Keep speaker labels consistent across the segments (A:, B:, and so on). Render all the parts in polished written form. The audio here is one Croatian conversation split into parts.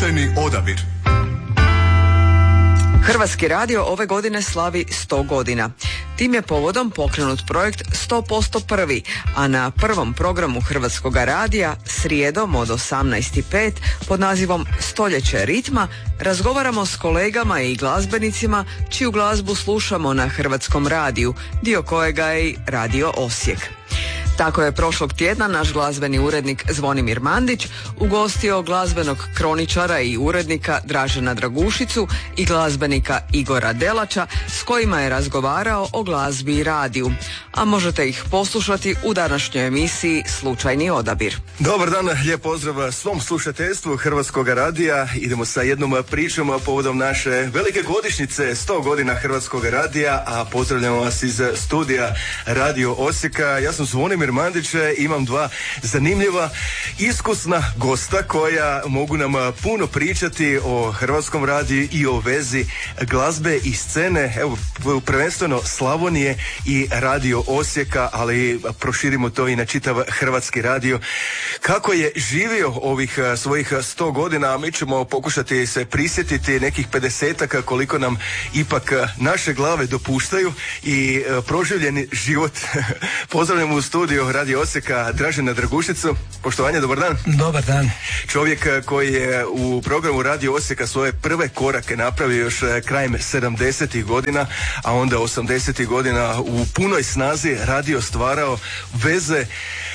A: Slučajni odabir.
B: Hrvatski radio ove godine slavi 100 godina. Tim je povodom pokrenut projekt 100% prvi, a na prvom programu Hrvatskoga radija srijedom od 18:05 pod nazivom Stoljeće ritma razgovaramo s kolegama i glazbenicima čiju glazbu slušamo na Hrvatskom radiju, dio kojega je i Radio Osijek. Tako je prošlog tjedna naš glazbeni urednik Zvonimir Mandić ugostio glazbenog kroničara i urednika Dražena Dragušicu i glazbenika Igora Delača s kojima je razgovarao o glazbi i radiju. A možete ih poslušati u današnjoj emisiji Slučajni odabir.
C: Dobar dan, lijep pozdrav svom slušateljstvu Hrvatskog radija. Idemo sa jednom pričom povodom naše velike godišnjice 100 godina Hrvatskog radija, a pozdravljamo vas iz studija Radio Osijeka. Ja sam Zvonimir Mandić, imam dva zanimljiva, iskusna gosta koja mogu nam puno pričati o Hrvatskom radiju i o vezi glazbe i scene, evo prvenstveno Slavonije i Radio Osijeka, ali proširimo to i na čitav Hrvatski radio. Kako je živio ovih svojih 100 godina, a mi ćemo pokušati se prisjetiti nekih 50-aka koliko nam ipak naše glave dopuštaju i proživljeni život. Pozdravljam u studiju Radio Osijeka Dražena Dragušicu. Poštovanje, dobar dan.
D: Dobar dan.
C: Čovjek koji je u programu Radio Osijeka svoje prve korake napravio još krajem 70-ih godina, a onda 80-ih godina u punoj snazi radio stvarao veze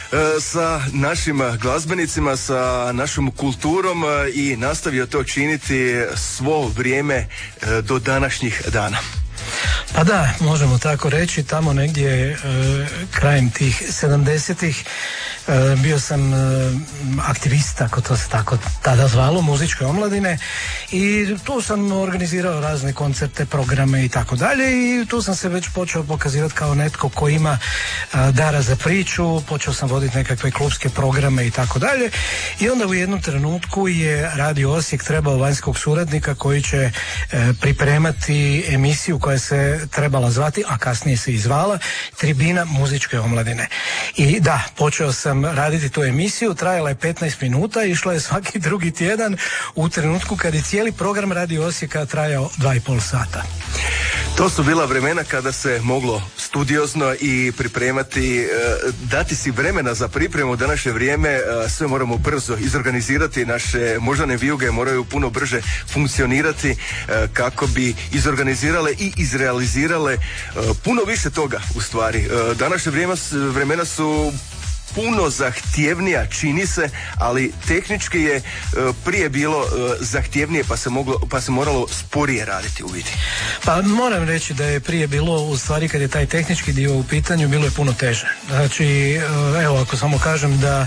C: sa našim glazbenicima, sa našom kulturom i nastavio to činiti svo vrijeme do današnjih dana.
D: Pa da, možemo tako reći, tamo negdje krajem tih 70-ih bio sam aktivist, ako to se tako tada zvalo, muzičke omladine, i tu sam organizirao razne koncerte, programe i tako dalje, i tu sam se već počeo pokazivati kao netko ko ima dara za priču, počeo sam voditi nekakve klubske programe i tako dalje, i onda u jednom trenutku je Radio Osijek trebao vanjskog suradnika koji će pripremati emisiju koja se trebala zvati, a kasnije se i zvala, Tribina muzičke omladine. I da, počeo sam raditi tu emisiju, trajala je 15 minuta, išla je svaki drugi tjedan u trenutku kad je cijeli program Radio Osijeka trajao 2,5 sata.
C: To su bila vremena kada se moglo studiozno i pripremati, dati si vremena za pripremu. U današnje vrijeme sve moramo brzo izorganizirati, naše moždane vijuge moraju puno brže funkcionirati kako bi izorganizirale i izrealizirale puno više toga u stvari. Današnje vremena su puno zahtjevnija, čini se, ali tehnički je prije bilo zahtjevnije, pa se moralo sporije raditi u biti.
D: Pa moram reći da je prije bilo, u stvari kad je taj tehnički dio u pitanju, bilo je puno teže. Znači, evo, ako samo kažem da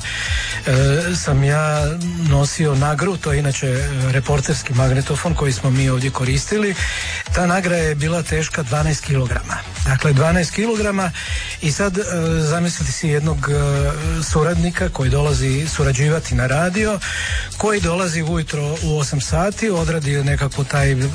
D: sam ja nosio nagru, to je inače reporterski magnetofon koji smo mi ovdje koristili, ta nagra je bila teška 12 kilograma. Dakle, 12 kilograma, i sad zamislite si jednog suradnika koji dolazi surađivati na radio, koji dolazi ujutro u 8 sati, odradi nekako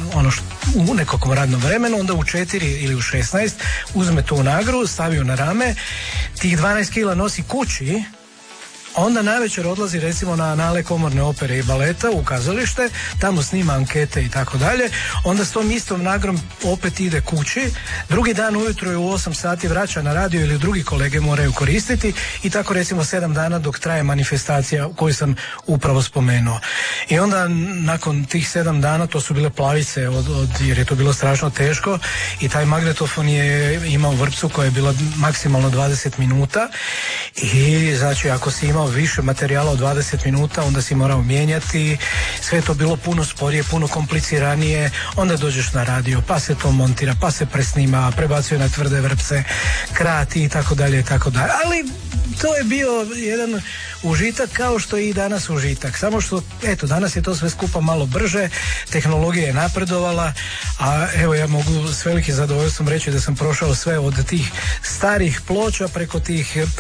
D: u nekakvom radnom vremenu, onda u 4 ili u 16 uzme tu nagru, stavi na rame, tih 12 kila nosi kući, onda navečer odlazi recimo na anale komorne opere i baleta u kazalište, tamo snima ankete i tako dalje, onda s tom istom nagrom opet ide kući, drugi dan ujutro je u 8 sati vraća na radio ili drugi kolege moraju koristiti, i tako recimo 7 dana dok traje manifestacija koju sam upravo spomenuo. I onda nakon tih 7 dana, to su bile plavice jer je to bilo strašno teško, i taj magnetofon je imao vrpcu koja je bila maksimalno 20 minuta, i znači ako si imao više materijala od 20 minuta, onda si morao mijenjati, sve je to bilo puno sporije, puno kompliciranije, onda dođeš na radio, pa se to montira, pa se presnima, prebacuje na tvrde vrpce, krati i tako dalje, ali to je bio jedan užitak, kao što je i danas užitak, samo što eto, danas je to sve skupa malo brže, tehnologija je napredovala, a evo ja mogu s velikim zadovoljstvom reći da sam prošao sve od tih starih ploča preko tih perki, kako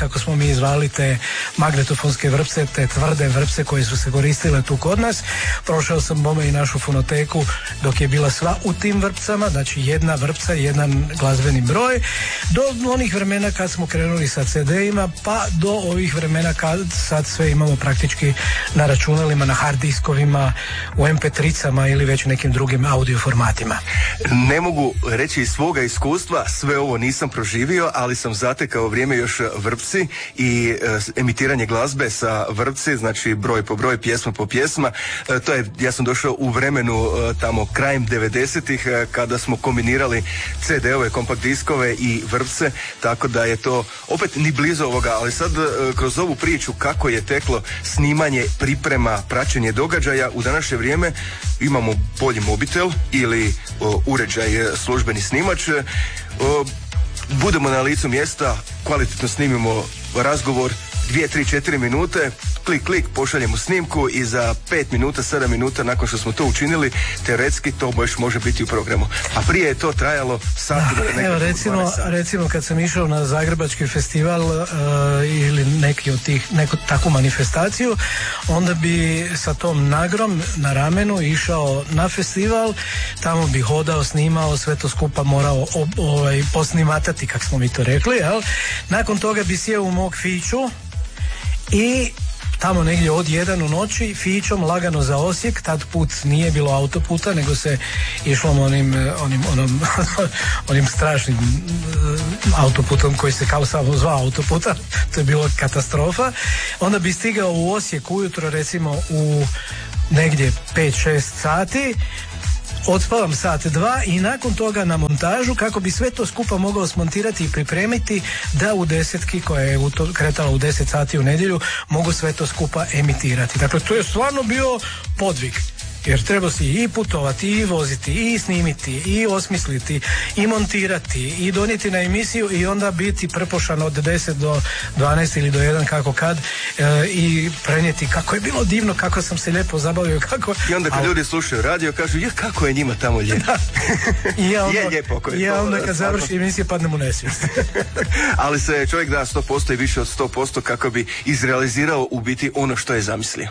D: kako smo mi zvali te magnetofonske vrpce, te tvrde vrpce koje su se koristile tu kod nas. Prošao sam bome i našu fonoteku dok je bila sva u tim vrpcama, znači jedna vrpca i jedan glazbeni broj, do onih vremena kad smo krenuli sa CD-ima, pa do ovih vremena kad sad sve imamo praktički na računalima, na hard diskovima, u MP3-cama ili već nekim drugim audio formatima.
C: Ne mogu reći iz svoga iskustva, sve ovo nisam proživio, ali sam zatekao vrijeme još vrpci i emitiranje glazbe sa vrpci, znači broj po broj, pjesma po pjesma. Ja sam došao u vremenu tamo krajem 90-ih kada smo kombinirali CD-ove, kompakt diskove i vrpce, tako da je to opet ni blizu ovoga, ali sad kroz ovu priču kako je teklo snimanje, priprema, praćenje događaja, u današnje vrijeme imamo bolji mobitel ili uređaj službeni snimač, budemo na licu mjesta, kvalitetno snimimo razgovor 2, 3, 4 minute, klik, pošaljemo snimku i za 5 minuta, 7 minuta nakon što smo to učinili, teoretski to može biti u programu. A prije je to trajalo sati.
D: Evo recimo kad sam išao na Zagrebački festival ili neku takvu manifestaciju, onda bi sa tom nagrom na ramenu išao na festival, tamo bi hodao, snimao, sve to skupa morao posnimatati, kako smo mi to rekli, jel? Nakon toga bi sjeo u mog fiću i tamo negdje od 1 u noći fićom lagano za Osijek, tad put nije bilo autoputa, nego se išlo onim strašnim autoputom koji se kao samo zvao autoputa, to je bilo katastrofa. Onda bi stigao u Osijek ujutro recimo u negdje 5-6 sati, odspavam sat, 2 i nakon toga na montažu kako bi sve to skupa mogao smontirati i pripremiti da u 10 koja je kretala u 10 sati u nedjelju mogu sve to skupa emitirati. Dakle, to je stvarno bio podvig. Jer treba si i putovati, i voziti, i snimiti, i osmisliti, i montirati, i donijeti na emisiju i onda biti prepošan od 10 do 12 ili do 1 kako kad i prenijeti kako je bilo divno, kako sam se lijepo zabavio.
C: I onda kad ljudi slušaju radio kažu, kako je njima tamo lijepo. Je lijepo.
D: I onda kad završi emisija padnem u nesvijest.
C: Ali se čovjek da 100% i više od 100% kako bi izrealizirao u biti ono što je zamislio.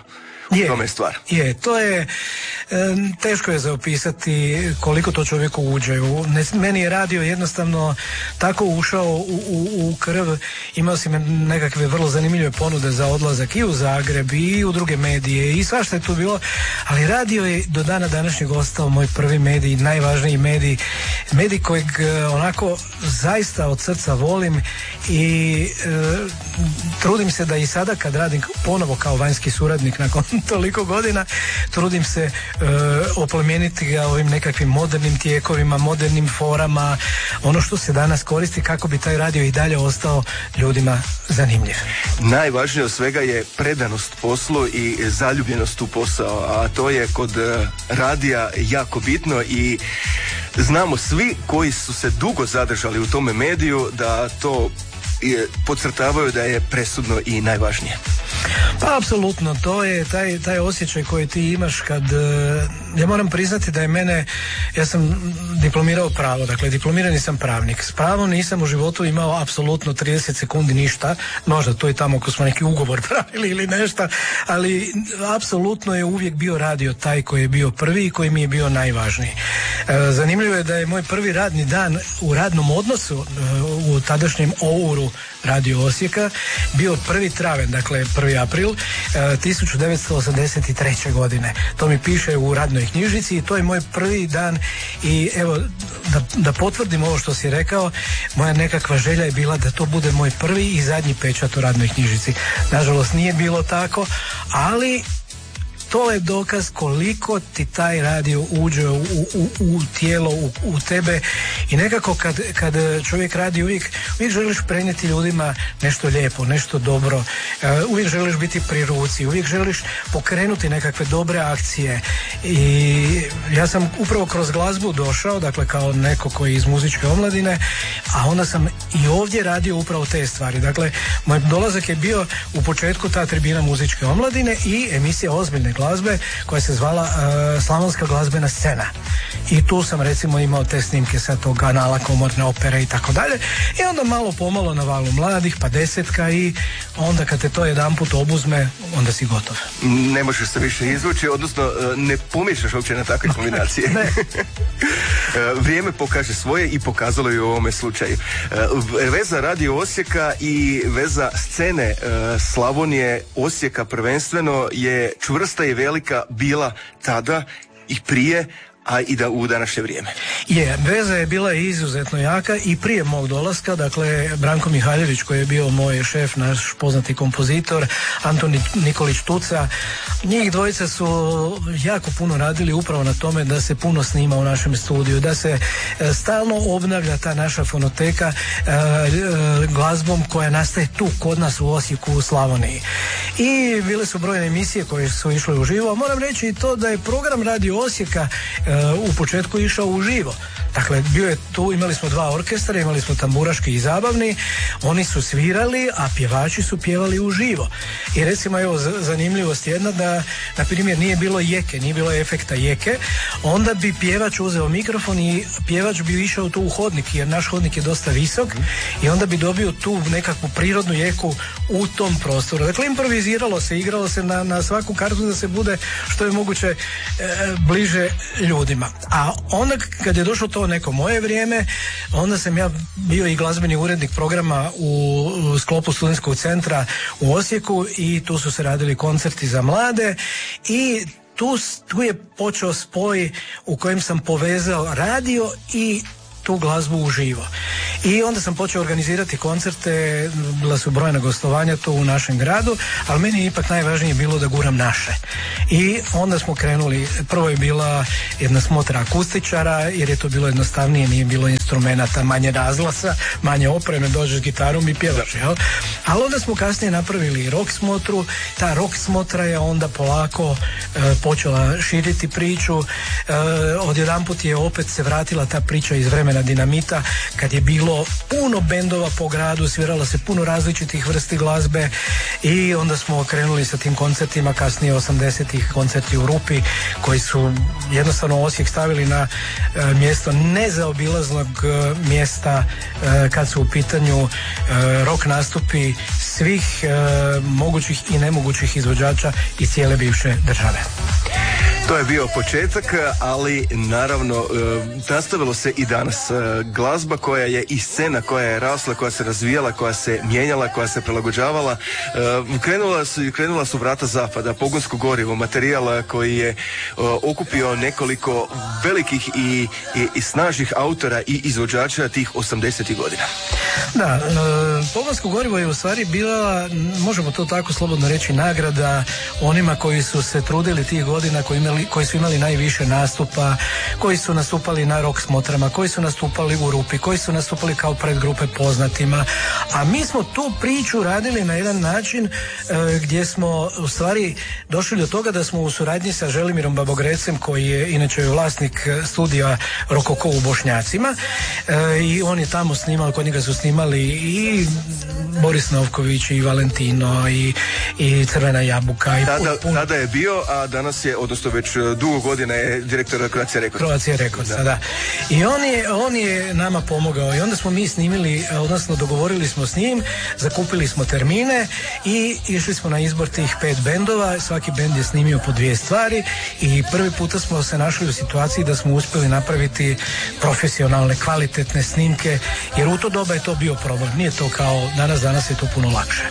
C: To je teško je zaopisati koliko to čovjeku uđe. Meni je radio jednostavno tako ušao u krv, imao si nekakve vrlo zanimljive ponude za odlazak i u Zagreb i u druge medije i svašta je tu bilo, ali radio je do dana današnjeg ostao moj prvi medij, najvažniji medij kojeg onako zaista od srca volim i trudim se da i sada kad radim ponovo kao vanjski suradnik nakon toliko godina, trudim se oplemeniti ga ovim nekakvim modernim tijekovima, modernim forama, ono što se danas koristi kako bi taj radio i dalje ostao ljudima zanimljiv. Najvažnije od svega je predanost poslu i zaljubljenost u posao, a to je kod radija jako bitno i znamo svi koji su se dugo zadržali u tome mediju da to podcrtavaju da je presudno i najvažnije.
D: Pa apsolutno, to je taj osjećaj koji ti imaš kad, ja moram priznati da je ja sam diplomirao pravo, dakle diplomirani sam pravnik. S pravom nisam u životu imao apsolutno 30 sekundi ništa, možda to i tamo ako smo neki ugovor pravili ili nešto, ali apsolutno je uvijek bio radio taj koji je bio prvi i koji mi je bio najvažniji. Zanimljivo je da je moj prvi radni dan u radnom odnosu u tadašnjem OUR-u Radio Osijeka bio 1. travanj, dakle 1. april 1983. godine. To mi piše u radnoj knjižici i to je moj prvi dan i evo da potvrdim ovo što si rekao, moja nekakva želja je bila da to bude moj prvi i zadnji pečat u radnoj knjižici. Nažalost nije bilo tako, ali to je dokaz koliko ti taj radio uđe u tijelo, u tebe i nekako kad čovjek radi uvijek želiš prenijeti ljudima nešto lijepo, nešto dobro, uvijek želiš biti pri ruci, uvijek želiš pokrenuti nekakve dobre akcije i ja sam upravo kroz glazbu došao, dakle kao neko koji je iz muzičke omladine, a onda sam i ovdje radio upravo te stvari. Dakle, moj dolazak je bio u početku ta tribina muzičke omladine i emisija ozbiljne glazbe koja se zvala Slavonska glazbena scena. I tu sam recimo imao te snimke sa tog kanala komorne opere i tako dalje. I onda malo pomalo na valu mladih, pa desetka i onda kad te to jedanput obuzme, onda si gotov.
C: Ne možeš se više izvući, odnosno ne pomišljaš uopće na takve kombinacije. Vrijeme pokaže svoje i pokazalo je u ovome slučaju. Veza Radio Osijeka i veza scene Slavonije, Osijeka prvenstveno je čvrsta i velika bila tada i prije, a i da u današnje vrijeme.
D: Veza je bila izuzetno jaka i prije mog dolaska, dakle Branko Mihaljević koji je bio moj šef, naš poznati kompozitor, Anton Nikolić Tuca, njih dvojica su jako puno radili upravo na tome da se puno snima u našem studiju, da se stalno obnavlja ta naša fonoteka glazbom koja nastaje tu kod nas u Osijeku, u Slavoniji. I bile su brojne emisije koje su išle uživo. Moram reći i to da je program Radio Osijeka u početku išao uživo. Dakle, bio je tu, imali smo dva orkestra, imali smo tamburaški i zabavni, oni su svirali, a pjevači su pjevali uživo. I recimo, evo, zanimljivost jedna da, na primjer, nije bilo jeke, nije bilo efekta jeke, onda bi pjevač uzeo mikrofon i pjevač bi išao tu u hodnik, jer naš hodnik je dosta visok, i onda bi dobio tu nekakvu prirodnu jeku u tom prostoru. Dakle, improviziralo se, igralo se na svaku kartu da se bude što je moguće bliže ljudima. A onda kad je došlo to neko moje vrijeme, onda sam ja bio i glazbeni urednik programa u sklopu Studentskog centra u Osijeku i tu su se radili koncerti za mlade i tu je počeo spoj u kojem sam povezao radio i tu glazbu uživo. I onda sam počeo organizirati koncerte, bila su brojna gostovanja tu u našem gradu, ali meni je ipak najvažnije bilo da guram naše. I onda smo krenuli, prvo je bila jedna smotra akustičara, jer je to bilo jednostavnije, nije bilo instrumenata, manje razglasa, manje opreme, dođeš gitarom i pjevaš, jel? Ali onda smo kasnije napravili rock smotru, ta rock smotra je onda polako počela širiti priču, odjedanput je opet se vratila ta priča iz vremena Dinamita, kad je bilo puno bendova po gradu, sviralo se puno različitih vrsti glazbe i onda smo krenuli sa tim koncertima, kasnije 80-ih koncerti u Rupi, koji su jednostavno Osijek stavili na mjesto nezaobilaznog mjesta kad su u pitanju rock nastupi svih mogućih i nemogućih izvođača iz cijele bivše države.
C: To je bio početak, ali naravno nastavilo se i danas. Glazba koja je i scena koja je rasla, koja se razvijala, koja se mijenjala, koja se prilagođavala. Krenula su vrata zapada, pogonsko gorivo, materijal koji je okupio nekoliko velikih i snažnih autora i izvođača tih 80-ih godina.
D: Da, pogonsko gorivo je u stvari bila, možemo to tako slobodno reći, nagrada onima koji su se trudili tih godina, koji su imali najviše nastupa, koji su nastupali na rock smotrama, koji su nastupali u Rupi, koji su nastupali kao predgrupe poznatima, a mi smo tu priču radili na jedan način gdje smo u stvari došli do toga da smo u suradnji sa Želimirom Babogrecem, koji je inače vlasnik studija Rokoko u Bošnjacima, i on je tamo snimao, kod njega su snimali i Boris Novković i Valentino i Crvena jabuka.
C: Tada je bio, a danas je, odnosno već dugo godina je direktor Croatia Records. Da. I on je nama pomogao i onda smo mi snimili, odnosno dogovorili smo s njim, zakupili smo termine i išli smo na izbor tih 5 bendova, svaki bend je snimio po 2 stvari i prvi puta smo se našli u situaciji da smo uspjeli napraviti profesionalne, kvalitetne snimke, jer u to doba je to bio problem, nije to kao danas je to puno lakše.